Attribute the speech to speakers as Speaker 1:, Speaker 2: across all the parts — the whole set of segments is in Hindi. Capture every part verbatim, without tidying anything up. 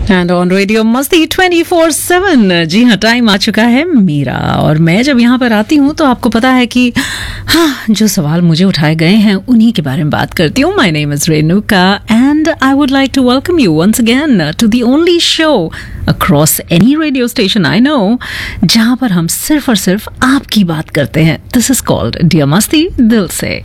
Speaker 1: एंड ऑन रेडियो मस्ती ट्वेंटी फोर सेवन। जी हाँ, टाइम आ चुका है मेरा, और मैं जब यहाँ पर आती हूँ तो आपको पता है कि हाँ, जो सवाल मुझे उठाए गए हैं उन्हीं के बारे में बात करती हूँ। My name is Renuka and I would like to welcome you once again to the only show across any radio station I know जहाँ पर हम सिर्फ और सिर्फ आपकी बात करते हैं। दिस इज कॉल्ड डियर मस्ती दिल से।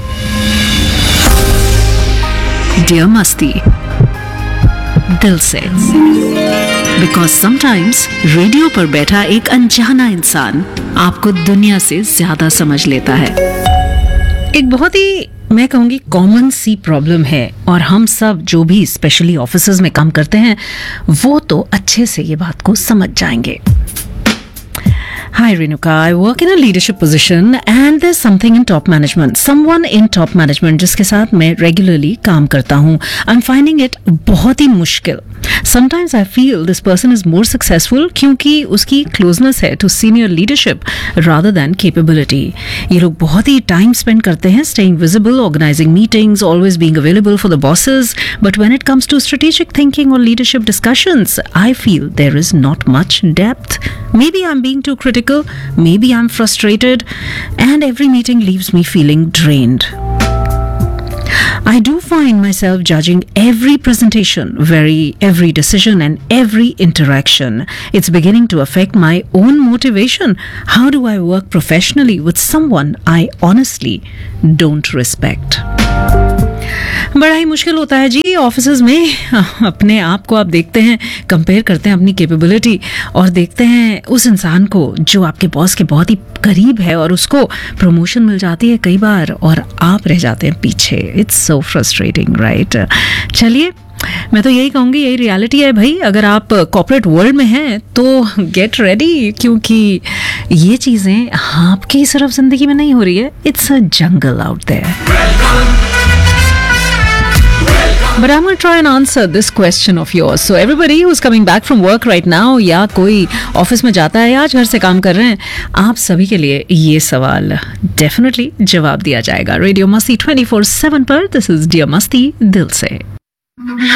Speaker 1: डियर मस्ती दिल से, बिकॉज समटाइम्स रेडियो पर बैठा एक अनजाना इंसान आपको दुनिया से ज्यादा समझ लेता है। एक बहुत ही, मैं कहूँगी, कॉमन सी प्रॉब्लम है, और हम सब जो भी स्पेशली ऑफिसेज में काम करते हैं वो तो अच्छे से ये बात को समझ जाएंगे। Hi Renuka, I work in a leadership position and there's something in top management. Someone in top management जिसके साथ मैं regularly काम करता हूँ. I'm finding it बहुत ही मुश्किल. Sometimes I feel this person is more successful क्योंकि उसकी closeness है to senior leadership rather than capability. ये लोग बहुत ही time spend करते हैं staying visible, organizing meetings, always being available for the bosses. But when it comes to strategic thinking or leadership discussions, I feel there is not much depth. Maybe I'm being too critical, maybe I'm frustrated, and every meeting leaves me feeling drained. I do find myself judging every presentation, very every decision and every interaction. It's beginning to affect my own motivation. How do I work professionally with someone I honestly don't respect? बड़ा ही मुश्किल होता है जी ऑफिसेज में। अपने आप को आप देखते हैं, कंपेयर करते हैं अपनी कैपेबिलिटी, और देखते हैं उस इंसान को जो आपके बॉस के बहुत ही करीब है और उसको प्रमोशन मिल जाती है कई बार, और आप रह जाते हैं पीछे। It's so frustrating, right? चलिए, मैं तो यही कहूँगी, यही रियलिटी है भाई। अगर आप कॉर्पोरेट वर्ल्ड में हैं तो गेट रेडी, क्योंकि ये चीज़ें आपकी सिर्फ जिंदगी में नहीं हो रही है। It's a jungle out there. But I'm going to try and answer this question of yours. So everybody who's coming back from work right now, या कोई ऑफिस में जाता है या आज घर से काम कर रहे हैं, आप सभी के लिए ये सवाल डेफिनेटली जवाब दिया जाएगा रेडियो मस्ती ट्वेंटी फोर सेवन पर। दिस इज डियर मस्ती दिल से।